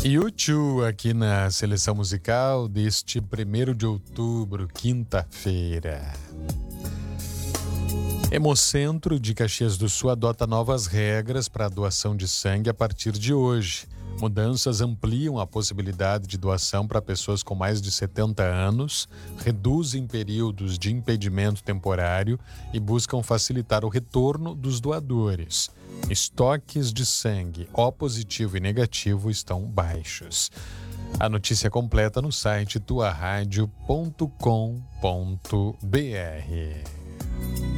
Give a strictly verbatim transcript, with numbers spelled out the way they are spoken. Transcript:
U dois aqui na seleção musical deste primeiro de outubro, quinta-feira. Hemocentro de Caxias do Sul adota novas regras para a doação de sangue a partir de hoje. Mudanças ampliam a possibilidade de doação para pessoas com mais de setenta anos, reduzem períodos de impedimento temporário e buscam facilitar o retorno dos doadores. Estoques de sangue O positivo e negativo estão baixos. A notícia completa no site tua rádio ponto com ponto br.